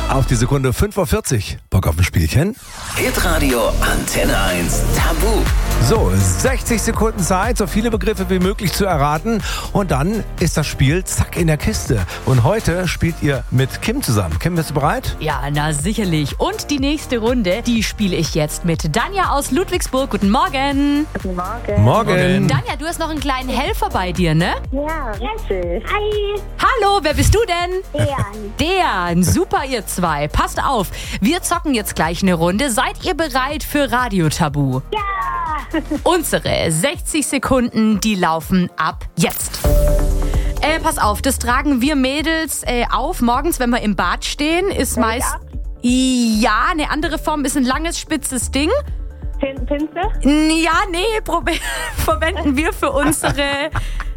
Auf die Sekunde 5:40 Uhr. Bock auf ein Spielchen? Hitradio Antenne 1 Tabu. So, 60 Sekunden Zeit, so viele Begriffe wie möglich zu erraten. Und dann ist das Spiel zack in der Kiste. Und heute spielt ihr mit Kim zusammen. Kim, bist du bereit? Ja, na sicherlich. Und die nächste Runde, die spiele ich jetzt mit Danja aus Ludwigsburg. Guten Morgen. Guten Morgen. Morgen. Danja, du hast noch einen kleinen Helfer bei dir, ne? Ja, richtig. Hi, Hallo, wer bist du denn? Dejan. Dejan, super ihr zwei. Passt auf, wir zocken jetzt gleich eine Runde. Seid ihr bereit für Radiotabu? Ja. Unsere 60 Sekunden, die laufen ab jetzt. Pass auf, das tragen wir Mädels auf morgens, wenn wir im Bad stehen. Ist meist... Ja, eine andere Form ist ein langes, spitzes Ding. Pinsel? Ja, nee, verwenden wir für unsere...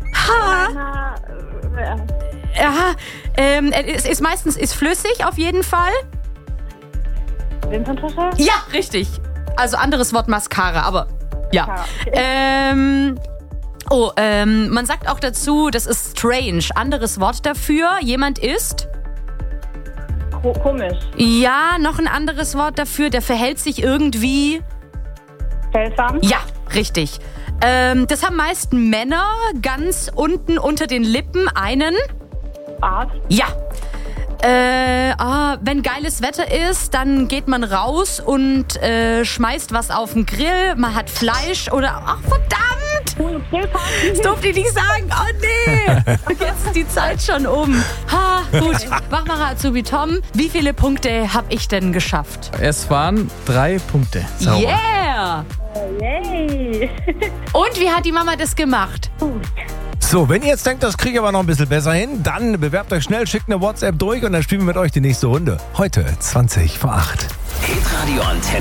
Es ist meistens flüssig auf jeden Fall. Wimperntusche? Ja, richtig. Also anderes Wort Mascara, aber ja. Man sagt auch dazu, das ist strange. Anderes Wort dafür. Jemand ist... Komisch. Ja, noch ein anderes Wort dafür. Der verhält sich irgendwie... Seltsam? Ja, richtig. Das haben meist Männer ganz unten unter den Lippen einen... Bart? Ja. Wenn geiles Wetter ist, dann geht man raus und schmeißt was auf den Grill. Man hat Fleisch oder... Ach, verdammt! Das durfte ich nicht sagen. Oh, nee! Jetzt ist die Zeit schon um. Gut. Mach mal Azubi Tom. Wie viele Punkte habe ich denn geschafft? Es waren 3 Punkte. Sauber. Yeah! Yay! Und wie hat die Mama das gemacht? So, wenn ihr jetzt denkt, das kriege ich aber noch ein bisschen besser hin, dann bewerbt euch schnell, schickt eine WhatsApp durch und dann spielen wir mit euch die nächste Runde. Heute 20 vor 8. Hitradio Antenne